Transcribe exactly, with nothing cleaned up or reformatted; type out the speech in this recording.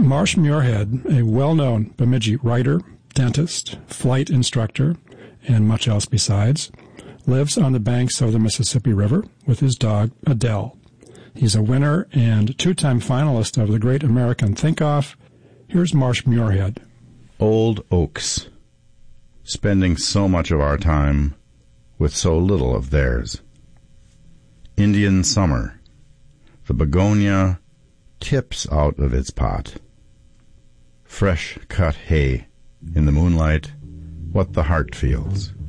Marsh Muirhead, a well-known Bemidji writer, dentist, flight instructor, and much else besides, lives on the banks of the Mississippi River with his dog, Adele. He's a winner and two-time finalist of the Great American Think-Off. Here's Marsh Muirhead. Old oaks, spending so much of our time with so little of theirs. Indian summer, the begonia tips out of its pot. Fresh cut hay, in the moonlight, what the heart feels.